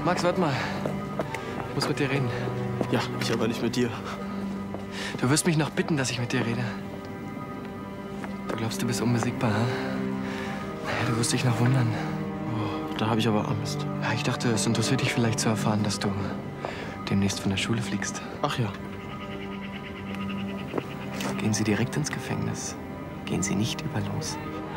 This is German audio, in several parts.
Max, warte mal. Ich muss mit dir reden. Ja, ich aber nicht mit dir. Du wirst mich noch bitten, dass ich mit dir rede. Du glaubst, du bist unbesiegbar, hä? Naja, du wirst dich noch wundern. Oh, da habe ich aber Angst. Ja, ich dachte, es interessiert dich vielleicht zu erfahren, dass du demnächst von der Schule fliegst. Ach ja. Gehen Sie direkt ins Gefängnis. Gehen Sie nicht über los.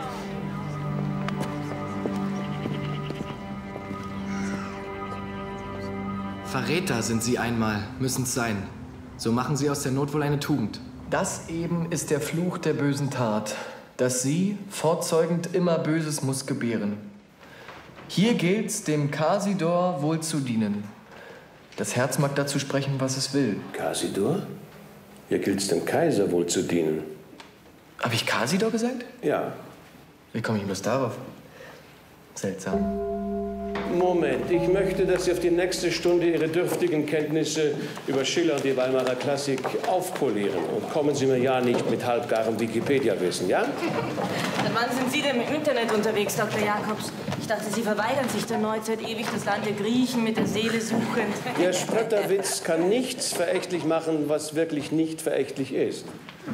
Verräter sind Sie einmal, müssen's sein. So machen Sie aus der Not wohl eine Tugend. Das eben ist der Fluch der bösen Tat, dass sie fortzeugend immer Böses muss gebären. Hier gilt's, dem Kasidor wohl zu dienen. Das Herz mag dazu sprechen, was es will. Kasidor? Hier gilt's dem Kaiser wohl zu dienen. Habe ich Kasidor gesagt? Ja. Wie komme ich bloß darauf? Seltsam. Moment, ich möchte, dass Sie auf die nächste Stunde Ihre dürftigen Kenntnisse über Schiller und die Weimarer Klassik aufpolieren. Und kommen Sie mir ja nicht mit halbgarem Wikipedia-Wissen, ja? Seit wann sind Sie denn im Internet unterwegs, Dr. Jakobs? Ich dachte, Sie verweigern sich der Neuzeit ewig das Land der Griechen mit der Seele suchend. Ihr Spötterwitz kann nichts verächtlich machen, was wirklich nicht verächtlich ist.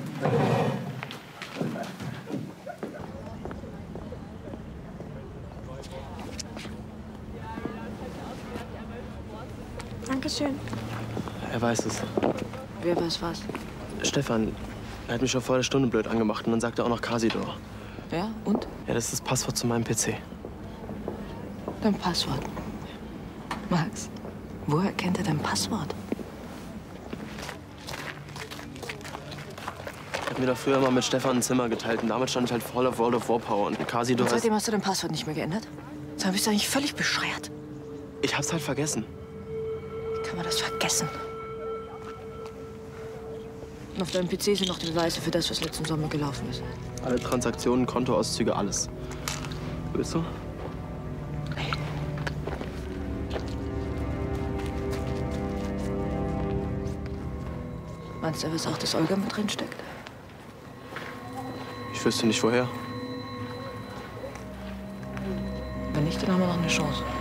Dankeschön. Er weiß es. Wer weiß was? Stefan, er hat mich schon vor der Stunde blöd angemacht und dann sagt er auch noch Kasidor. Wer? Und? Ja, das ist das Passwort zu meinem PC. Dein Passwort. Max, woher kennt er dein Passwort? Ich hab mir doch früher mal mit Stefan ein Zimmer geteilt und damals stand ich halt voll auf World of Warpower und Kasidor Und ist... seitdem hast du dein Passwort nicht mehr geändert? Sag, bist du eigentlich völlig bescheuert? Ich hab's halt vergessen. Wie kann man das vergessen? Und auf deinem PC sind noch die Beweise für das, was letzten Sommer gelaufen ist. Alle Transaktionen, Kontoauszüge, alles. Willst du? Nee. Meinst du, er weiß auch, dass Olga mit drin steckt? Ich wüsste nicht, woher. Wenn nicht, dann haben wir noch eine Chance.